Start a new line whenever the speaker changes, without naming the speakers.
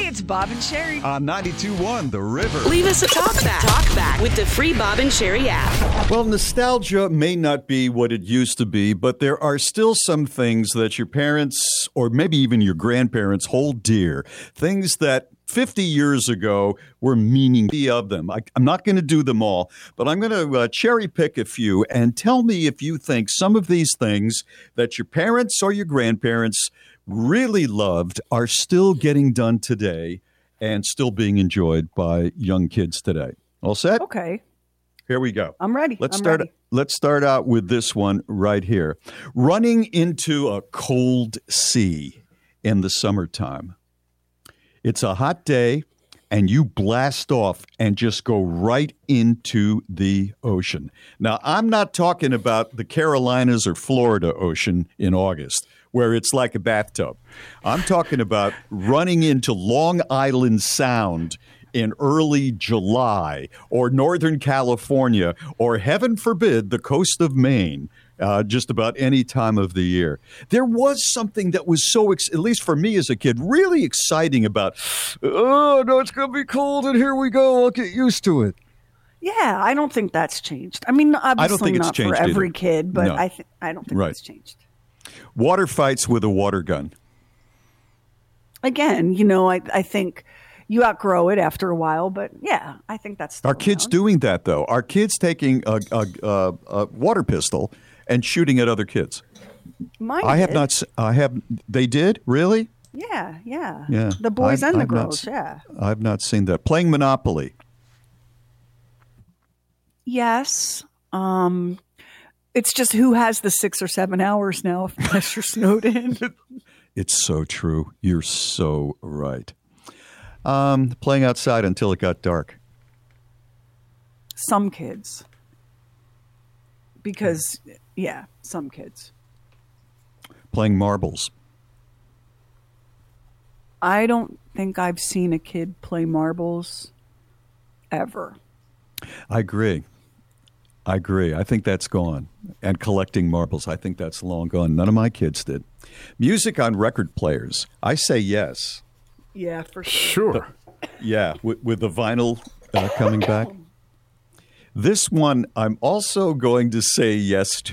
it's Bob and Sherry.
On 92.1 The River.
Leave us a talkback with the free Bob and Sherry app.
Well, nostalgia may not be what it used to be, but there are still some things that your parents or maybe even your grandparents hold dear. Things that 50 years ago were meaning of them. I'm not going to do them all, but I'm going to cherry pick a few and tell me if you think some of these things that your parents or your grandparents really loved are still getting done today and still being enjoyed by young kids today. All set?
Okay.
Here we go.
I'm ready.
Let's start out with this one right here. Running into a cold sea in the summertime. It's a hot day, and you blast off and just go right into the ocean. Now, I'm not talking about the Carolinas or Florida ocean in August, where it's like a bathtub. I'm talking about running into Long Island Sound in early July, or Northern California, or heaven forbid, the coast of Maine. Just about any time of the year. There was something that was so, at least for me as a kid, really exciting about, oh, no, it's going to be cold and here we go. I'll get used to it.
Yeah, I don't think that's changed. I mean, obviously
I don't think it's
not
changed
for every
either.
kid, but
No.
I don't think
Right.
that's changed.
Water fights with a water gun.
Again, I think you outgrow it after a while, but yeah, I think that's still
Are kids
around.
doing that, though? Are kids taking a water pistol and shooting at other kids?
Mine
I have
did.
not. I have. They did? Really?
Yeah.
Yeah.
The boys and the
I've not
girls, yeah.
I've not seen that. Playing Monopoly.
Yes. It's just who has the 6 or 7 hours now, unless you're snowed in.
It's so true. You're so right. Playing outside until it got dark.
Some kids. Because, yeah, some kids.
Playing marbles.
I don't think I've seen a kid play marbles ever.
I agree. I think that's gone. And collecting marbles, I think that's long gone. None of my kids did. Music on record players. I say yes.
Yeah, for sure.
Yeah, with the vinyl coming back. This one, I'm also going to say yes to.